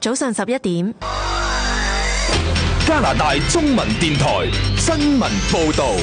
早上11點， 加拿大中文電台新聞報道。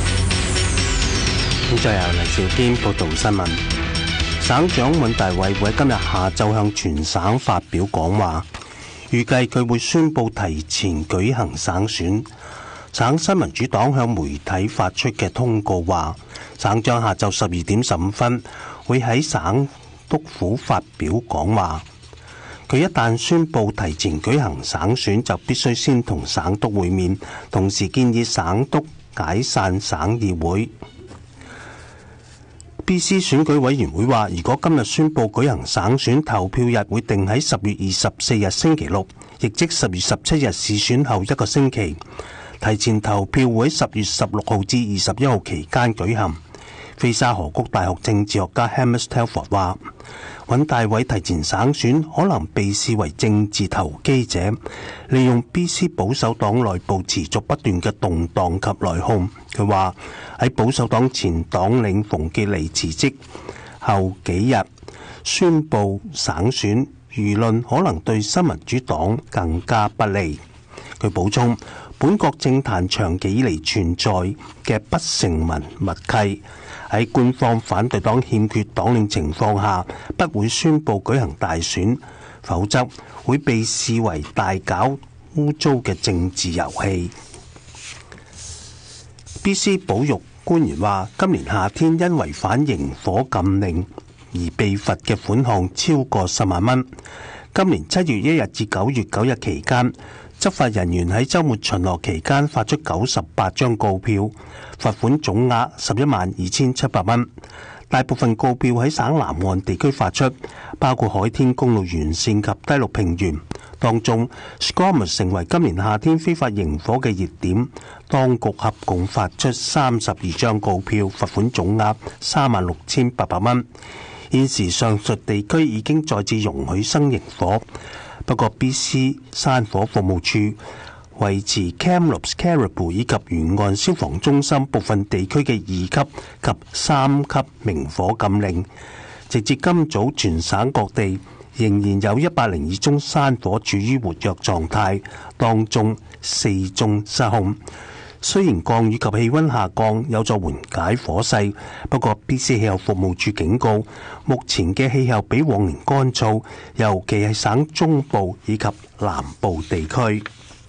咁再由黎兆堅報道新聞。省長尹大偉會喺今日下晝向全省發表講話，預計佢會宣布提前舉行省選。省新民主黨向媒體發出嘅通告話，省長下晝12點15分會喺省督府發表講話。佢一旦宣布提前舉行省選，就必須先同省督會面，同時建議省督解散省議會。BC 選舉委員會話，如果今日宣布舉行省選，投票日會定喺10月24日星期六，亦即10月17日市選後一個星期。提前投票會喺10月16號至21號期間舉行。菲沙河谷大學政治學家 Hamish Telford 話，尹大偉提前省選可能被視為政治投機者，利用 BC 保守黨內部持續不斷嘅動盪及內訌。佢話喺保守黨前黨領馮傑尼辭職後幾日宣布省選，輿論可能對新民主黨更加不利。佢補充，本國政壇長期以嚟存在嘅不成文默契，喺官方反對黨欠缺黨領情況下，不會宣布舉行大選，否則會被視為大搞污糟嘅政治遊戲。BC 保育官員話，今年夏天因違反營火禁令而被罰嘅款項超過10萬蚊。今年7月1日至9月9日期間，執法人員喺週末巡邏期間發出98張告票，罰款總額112700蚊。大部分告票喺省南岸地區發出，包括海天公路沿線及低陸平原。當中 Squamish 成為今年夏天非法營火嘅熱點，當局合共發出32張告票，罰款總額36800蚊。現時上述地區已經再次容許生營火，不過 BC 山火服務處維持 Kamloops、Caribou 以及沿岸消防中心部分地區嘅2級及3級明火禁令。直至今早，全省各地仍然有102宗山火處於活躍狀態，當中4宗失控。雖然降雨及氣溫下降有助緩解火勢，不過 BC 氣候服務處警告，目前嘅氣候比往年乾燥，尤其係省中部以及南部地區。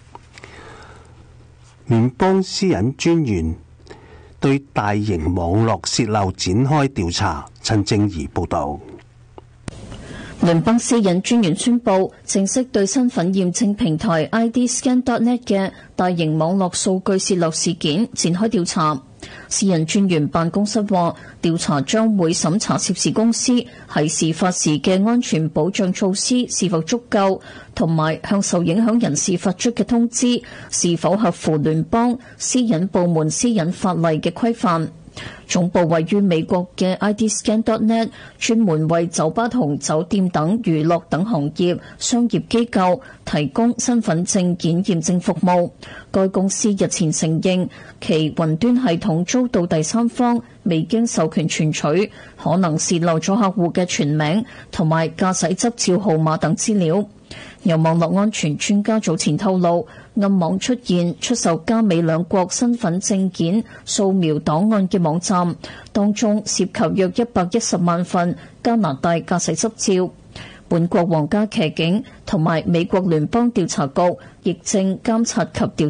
聯邦私隱專員對大型網絡洩漏展開調查。陳正儀報導。 聯邦私隱專員宣布正式對身份驗證平台 IDScan.net 嘅大型網絡數據洩漏事件展開調查。私隱專員辦公室話，調查將會審查涉事公司喺事發時嘅安全保障措施是否足夠，同埋向受影響人士發出嘅通知是否合乎聯邦私隱部門私隱法例嘅規範。總部位於美國嘅 IDScan.net 專門為酒吧同酒店等娛樂等行業商業機構提供身份證件驗證服務。該公司日前承認其雲端系統遭到第三方未經授權存取，可能洩漏咗客戶嘅全名同埋駕駛執照號碼等資料。有網絡安全專家早前透露，暗網出現出售加美兩國身份證件掃描檔案嘅網站，當中涉及約110萬份加拿大駕駛執照。本國皇家騎警同埋美國聯邦調查局亦正監察及調